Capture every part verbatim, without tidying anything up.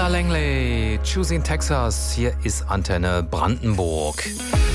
Ella Langley, Choosing Texas, hier ist Antenne Brandenburg.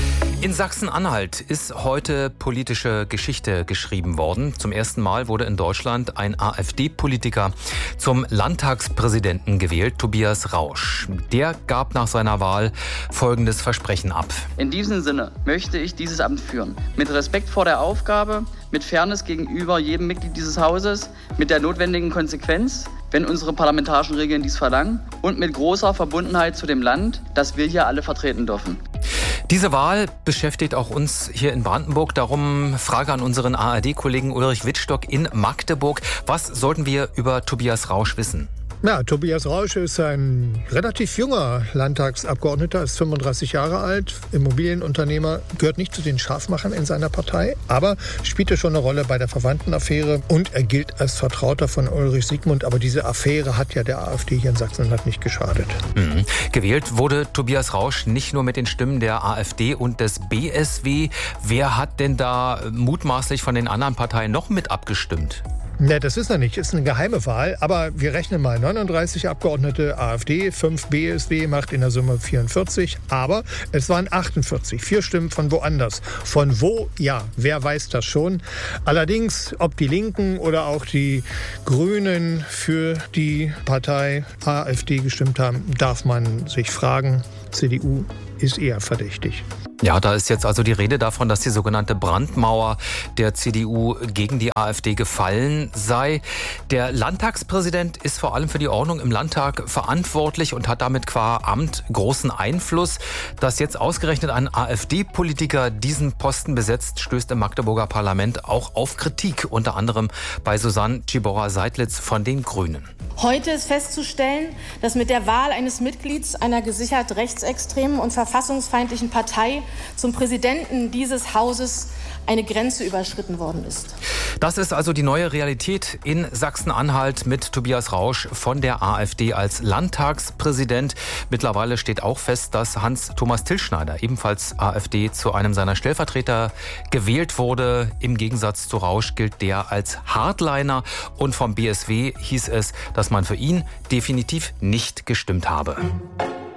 In Sachsen-Anhalt ist heute politische Geschichte geschrieben worden. Zum ersten Mal wurde in Deutschland ein AfD-Politiker zum Landtagspräsidenten gewählt, Tobias Rausch. Der gab nach seiner Wahl folgendes Versprechen ab. In diesem Sinne möchte ich dieses Amt führen. Mit Respekt vor der Aufgabe, mit Fairness gegenüber jedem Mitglied dieses Hauses, mit der notwendigen Konsequenz, wenn unsere parlamentarischen Regeln dies verlangen, und mit großer Verbundenheit zu dem Land, das wir hier alle vertreten dürfen. Diese Wahl beschäftigt auch uns hier in Brandenburg. Darum Frage an unseren A R D-Kollegen Ulrich Wittstock in Magdeburg. Was sollten wir über Tobias Rausch wissen? Ja, Tobias Rausch ist ein relativ junger Landtagsabgeordneter, ist fünfunddreißig Jahre alt, Immobilienunternehmer, gehört nicht zu den Scharfmachern in seiner Partei, aber spielte schon eine Rolle bei der Verwandtenaffäre und er gilt als Vertrauter von Ulrich Siegmund. Aber diese Affäre hat ja der AfD hier in Sachsen-Anhalt nicht geschadet. Mhm. Gewählt wurde Tobias Rausch nicht nur mit den Stimmen der AfD und des B S W. Wer hat denn da mutmaßlich von den anderen Parteien noch mit abgestimmt? Ne, das ist er nicht. Ist eine geheime Wahl. Aber wir rechnen mal neununddreißig Abgeordnete AfD, fünf B S W, macht in der Summe vierundvierzig. Aber es waren achtundvierzig. Vier Stimmen von woanders. Von wo? Ja, wer weiß das schon. Allerdings, ob die Linken oder auch die Grünen für die Partei AfD gestimmt haben, darf man sich fragen. C D U ist eher verdächtig. Ja, da ist jetzt also die Rede davon, dass die sogenannte Brandmauer der C D U gegen die AfD gefallen sei. Der Landtagspräsident ist vor allem für die Ordnung im Landtag verantwortlich und hat damit qua Amt großen Einfluss. Dass jetzt ausgerechnet ein AfD-Politiker diesen Posten besetzt, stößt im Magdeburger Parlament auch auf Kritik, unter anderem bei Susanne Tschiborra-Seidlitz von den Grünen. Heute ist festzustellen, dass mit der Wahl eines Mitglieds einer gesichert rechtsextremen und verfassungsfeindlichen Partei zum Präsidenten dieses Hauses eine Grenze überschritten worden ist. Das ist also die neue Realität in Sachsen-Anhalt mit Tobias Rausch von der AfD als Landtagspräsident. Mittlerweile steht auch fest, dass Hans-Thomas Tilschneider, ebenfalls AfD, zu einem seiner Stellvertreter gewählt wurde. Im Gegensatz zu Rausch gilt der als Hardliner und vom B S W hieß es, dass man für ihn definitiv nicht gestimmt habe.